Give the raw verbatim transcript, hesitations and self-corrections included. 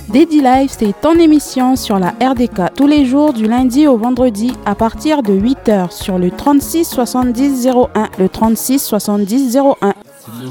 Daddy Life, c'est ton émission sur la R D K tous les jours du lundi au vendredi à partir de huit heures sur le trente-six soixante-dix zéro un, le trente-six soixante-dix zéro un.